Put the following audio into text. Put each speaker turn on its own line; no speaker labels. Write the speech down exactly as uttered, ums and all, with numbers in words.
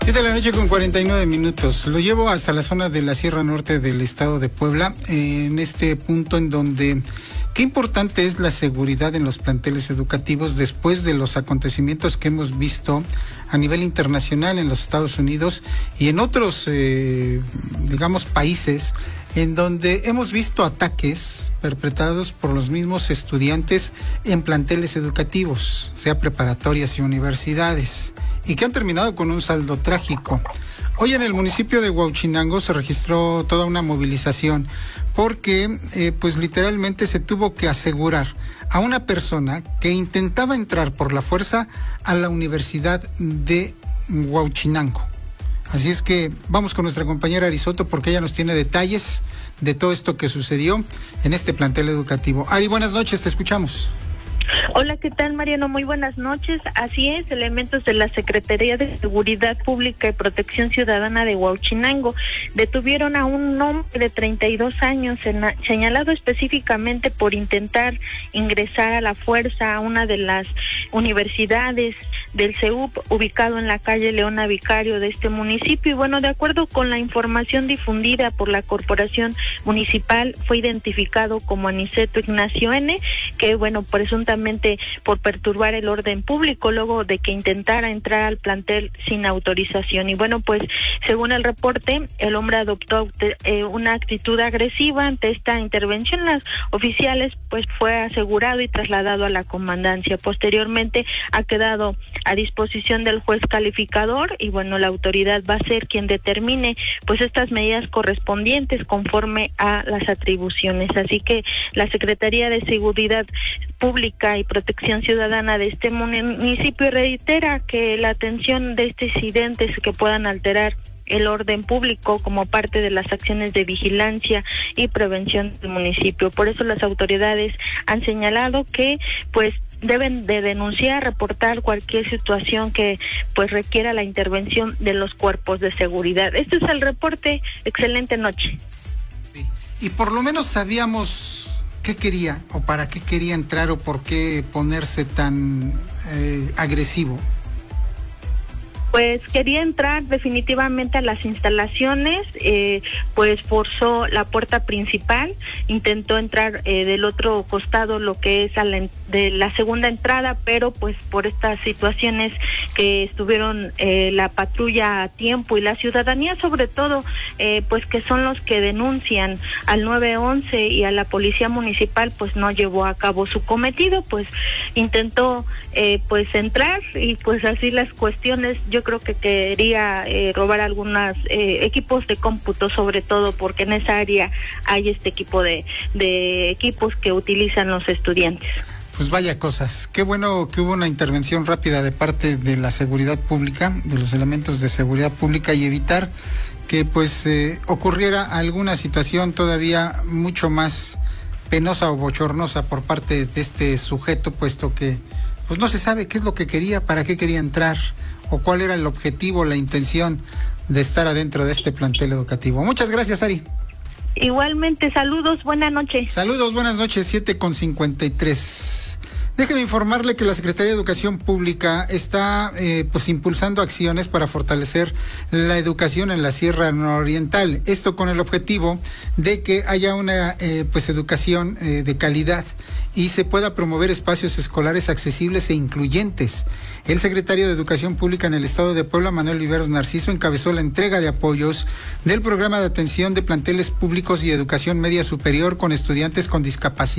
siete de la noche con cuarenta y nueve minutos. Lo llevo hasta la zona de la Sierra Norte del estado de Puebla, en este punto en donde qué importante es la seguridad en los planteles educativos después de los acontecimientos que hemos visto a nivel internacional en los Estados Unidos y en otros, eh, digamos, países en donde hemos visto ataques perpetrados por los mismos estudiantes en planteles educativos, sea preparatorias y universidades, y que han terminado con un saldo trágico. Hoy en el municipio de Huauchinango se registró toda una movilización porque eh, pues literalmente se tuvo que asegurar a una persona que intentaba entrar por la fuerza a la Universidad de Huauchinango. Así es que vamos con nuestra compañera Ari Soto porque ella nos tiene detalles de todo esto que sucedió en este plantel educativo. Ari, buenas noches, te escuchamos.
Hola, ¿qué tal, Mariano? Muy buenas noches. Así es, elementos de la Secretaría de Seguridad Pública y Protección Ciudadana de Huauchinango detuvieron a un hombre de treinta y dos años señalado específicamente por intentar ingresar a la fuerza a una de las universidades del C E U P ubicado en la calle Leona Vicario de este municipio. Y bueno, de acuerdo con la información difundida por la Corporación Municipal, fue identificado como Aniceto Ignacio N., que bueno, presuntamente por perturbar el orden público luego de que intentara entrar al plantel sin autorización. Y bueno, pues según el reporte, el hombre adoptó eh, una actitud agresiva ante esta intervención. Las oficiales pues fue asegurado y trasladado a la comandancia. Posteriormente ha quedado a disposición del juez calificador y bueno, la autoridad va a ser quien determine pues estas medidas correspondientes conforme a las atribuciones. Así que la Secretaría de Seguridad Pública y Protección Ciudadana de este municipio reitera que la atención de estos incidentes que puedan alterar el orden público como parte de las acciones de vigilancia y prevención del municipio. Por eso las autoridades han señalado que pues deben de denunciar, reportar cualquier situación que pues requiera la intervención de los cuerpos de seguridad. Este es el reporte. Excelente noche.
Y por lo menos sabíamos qué quería o para qué quería entrar o por qué ponerse tan eh, agresivo.
Pues quería entrar definitivamente a las instalaciones, eh, pues forzó la puerta principal, intentó entrar eh, del otro costado, lo que es a la, de la segunda entrada, pero pues por estas situaciones que estuvieron eh, la patrulla a tiempo y la ciudadanía sobre todo, eh, pues que son los que denuncian al nueve once y a la policía municipal, pues no llevó a cabo su cometido, pues intentó eh, pues entrar y pues así las cuestiones. Yo creo que quería eh, robar algunos eh, equipos de cómputo, sobre todo porque en esa área hay este equipo de, de equipos que utilizan los estudiantes.
Pues vaya cosas, qué bueno que hubo una intervención rápida de parte de la seguridad pública, de los elementos de seguridad pública y evitar que pues eh, ocurriera alguna situación todavía mucho más penosa o bochornosa por parte de este sujeto, puesto que pues no se sabe qué es lo que quería, para qué quería entrar o cuál era el objetivo, la intención de estar adentro de este plantel educativo. Muchas gracias, Ari.
Igualmente, saludos, buenas noches.
Saludos, buenas noches, siete con cincuenta y tres. Déjeme informarle que la Secretaría de Educación Pública está eh, pues impulsando acciones para fortalecer la educación en la Sierra Nororiental. Esto con el objetivo de que haya una eh, pues educación eh, de calidad y se pueda promover espacios escolares accesibles e incluyentes. El secretario de Educación Pública en el estado de Puebla, Manuel Viveros Narciso, encabezó la entrega de apoyos del programa de atención de planteles públicos y educación media superior con estudiantes con discapacidad.